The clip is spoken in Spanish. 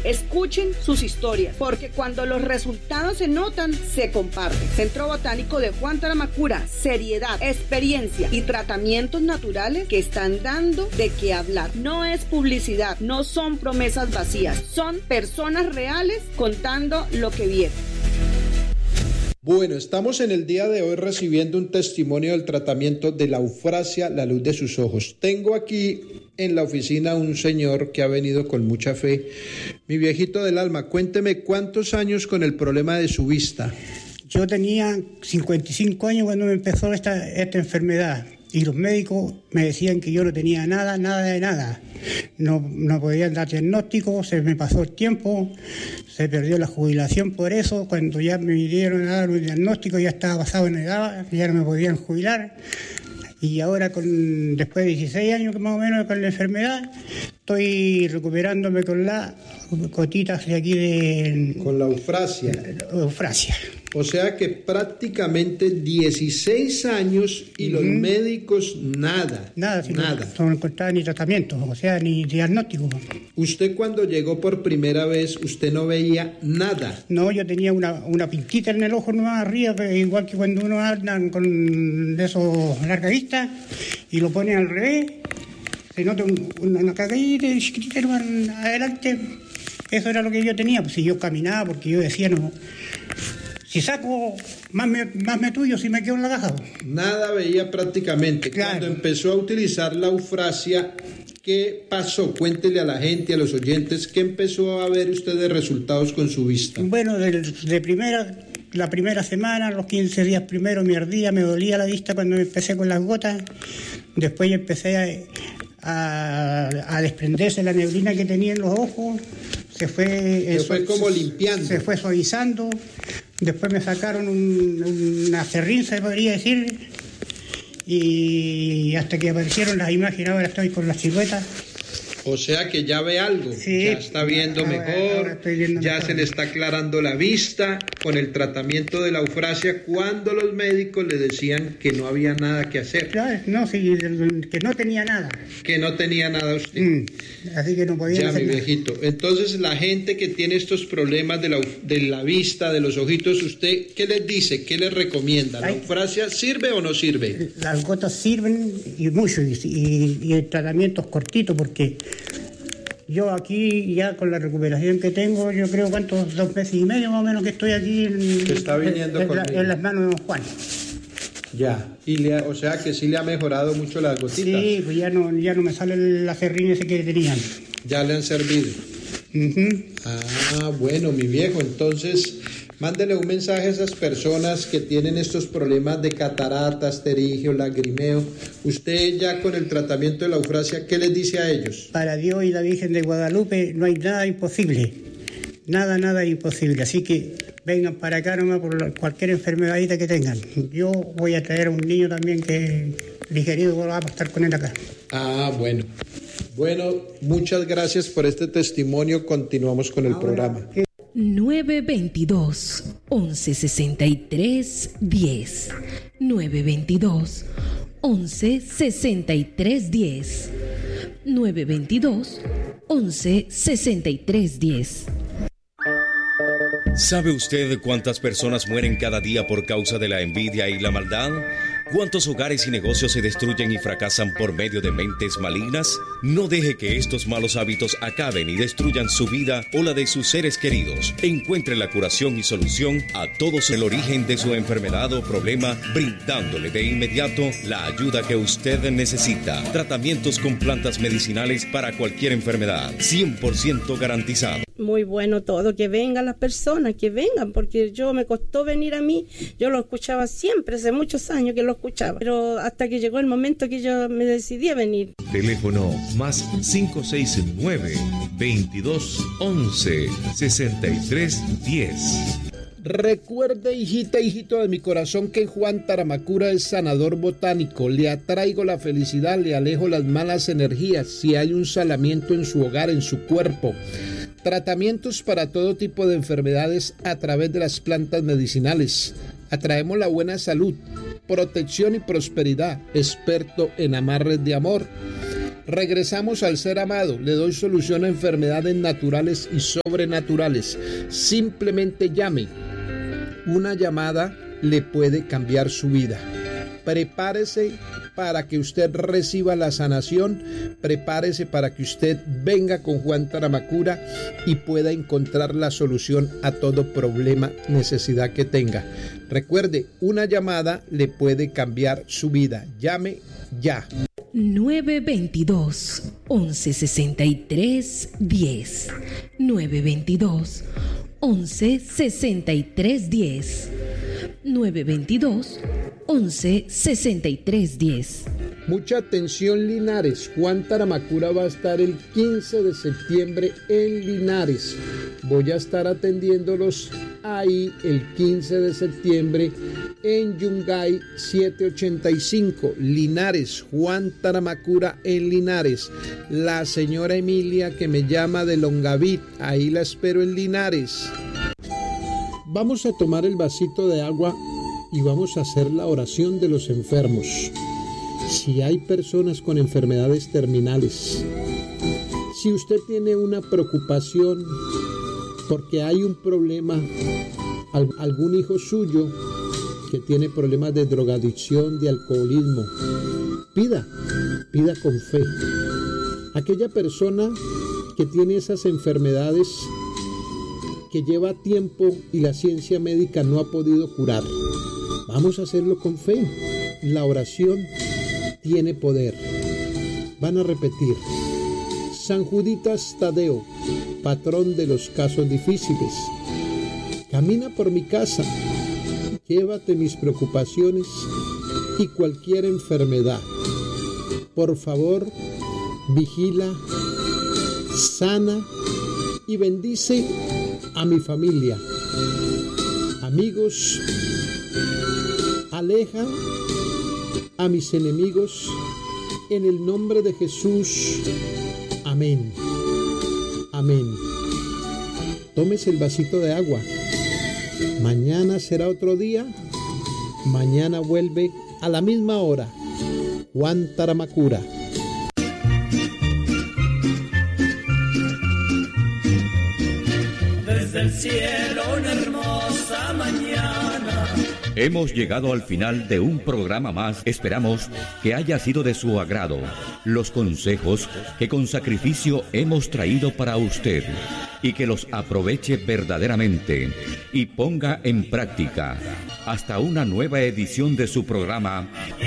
Escuchen sus historias, porque cuando los resultados se notan, se comparten. Centro Botánico de Juan Taramacura, seriedad, experiencia y tratamientos naturales que están dando de qué hablar. No es publicidad, no son promesas vacías, son personas reales contando lo que vieron. Bueno, estamos en el día de hoy recibiendo un testimonio del tratamiento de la eufrasia, la luz de sus ojos. Tengo aquí en la oficina un señor que ha venido con mucha fe. Mi viejito del alma, cuénteme cuántos años con el problema de su vista. Yo tenía 55 años cuando me empezó esta enfermedad y los médicos me decían que yo no tenía nada de nada. No podían dar diagnóstico, se me pasó el tiempo, se perdió la jubilación por eso. Cuando ya me vinieron a dar un diagnóstico ya estaba pasado en edad, ya no me podían jubilar. Y ahora, después de 16 años más o menos con la enfermedad, estoy recuperándome con las gotitas de aquí con la eufrasia. Eufrasia. O sea que prácticamente 16 años y los médicos nada. Nada. No encontraban ni tratamiento, o sea, ni diagnóstico. ¿Usted cuando llegó por primera vez, usted no veía nada? No, yo tenía una pintita en el ojo nomás arriba, igual que cuando uno anda con esos larga vista y lo pone al revés, se nota una cagadita chiquitita adelante. Eso era lo que yo tenía, pues si yo caminaba, porque yo decía, no, si saco más me tuyo si me quedo en la caja. Nada veía prácticamente. Claro. Cuando empezó a utilizar la eufrasia, ¿qué pasó? Cuéntele a la gente, a los oyentes, ¿qué empezó a ver usted de resultados con su vista? Bueno, la primera semana, los 15 días primeros me ardía, me dolía la vista cuando empecé con las gotas. Después empecé a desprenderse la neblina que tenía en los ojos. Se fue como limpiando. Se fue suavizando. Después me sacaron una cerrín, se podría decir. Y hasta que aparecieron las imágenes, ahora estoy con las siluetas. O sea que ya ve algo, sí, ya está viendo mejor, ya se le está aclarando la vista con el tratamiento de la eufrasia cuando los médicos le decían que no había nada que hacer. Claro, no, sí, que no tenía nada. Que no tenía nada usted. Así que no podía hacer mi viejito. Entonces la gente que tiene estos problemas de la vista, de los ojitos, ¿usted qué les dice? ¿Qué les recomienda? ¿La eufrasia sirve o no sirve? Las gotas sirven y mucho, y el tratamiento es cortito porque yo aquí ya con la recuperación que tengo, yo creo 2 meses y medio más o menos que estoy aquí en las manos de don Juan. Ya, o sea que sí le ha mejorado mucho las gotitas. Sí, pues ya no me sale la serrín ese que tenían. Ya le han servido. Ah, bueno, mi viejo, entonces mándele un mensaje a esas personas que tienen estos problemas de cataratas, terigio, lagrimeo. Usted ya con el tratamiento de la eufrasia, ¿qué les dice a ellos? Para Dios y la Virgen de Guadalupe no hay nada imposible. Nada imposible. Así que vengan para acá nomás por cualquier enfermedadita que tengan. Yo voy a traer a un niño también que ligerido va a estar con él acá. Ah, bueno. Bueno, muchas gracias por este testimonio. Continuamos con el programa. 922-1163-10. 922-1163-10. 922-1163-10. ¿Sabe usted cuántas personas mueren cada día por causa de la envidia y la maldad? ¿Cuántos hogares y negocios se destruyen y fracasan por medio de mentes malignas? No deje que estos malos hábitos acaben y destruyan su vida o la de sus seres queridos. Encuentre la curación y solución a todos el origen de su enfermedad o problema, brindándole de inmediato la ayuda que usted necesita. Tratamientos con plantas medicinales para cualquier enfermedad, 100% garantizado. Muy bueno todo, que vengan las personas, que vengan, porque me costó venir a mí, yo lo escuchaba siempre, hace muchos años que lo escuchaba, pero hasta que llegó el momento que yo me decidí a venir. Teléfono más 569-2211-6310. Recuerde, hijita, hijito de mi corazón, que Juan Taramacura es sanador botánico. Le atraigo la felicidad, le alejo las malas energías. Si hay un salamiento en su hogar, en su cuerpo, tratamientos para todo tipo de enfermedades a través de las plantas medicinales. Atraemos la buena salud, protección y prosperidad. Experto en amarres de amor. Regresamos al ser amado. Le doy solución a enfermedades naturales y sobrenaturales. Simplemente llame. Una llamada le puede cambiar su vida. Prepárese para que usted reciba la sanación. Prepárese para que usted venga con Juan Taramacura y pueda encontrar la solución a todo problema, necesidad que tenga. Recuerde, una llamada le puede cambiar su vida. Llame ya. 922-1163-10. 922-1163-10. 922-1163-10. Mucha atención, Linares. Juan Taramacura va a estar el 15 de septiembre en Linares. Voy a estar atendiéndolos ahí el 15 de septiembre en Yungay 785, Linares. Juan Taramacura en Linares. La señora Emilia que me llama de Longavit, ahí la espero en Linares. Vamos a tomar el vasito de agua y vamos a hacer la oración de los enfermos. Si hay personas con enfermedades terminales, si usted tiene una preocupación porque hay un problema, algún hijo suyo que tiene problemas de drogadicción, de alcoholismo, pida con fe. Aquella persona que tiene esas enfermedades que lleva tiempo y la ciencia médica no ha podido curar, vamos a hacerlo con fe. La oración tiene poder. Van a repetir: San Juditas Tadeo, patrón de los casos difíciles, camina por mi casa, llévate mis preocupaciones y cualquier enfermedad. Por favor, vigila, sana y bendice a mi familia. Amigos, aleja a mis enemigos en el nombre de Jesús. Amén. Amén. Tómese el vasito de agua. Mañana será otro día. Mañana vuelve a la misma hora. Juan Taramacura. Desde el cielo una hermosa mañana. Hemos llegado al final de un programa más. Esperamos que haya sido de su agrado los consejos que con sacrificio hemos traído para usted y que los aproveche verdaderamente y ponga en práctica. Hasta una nueva edición de su programa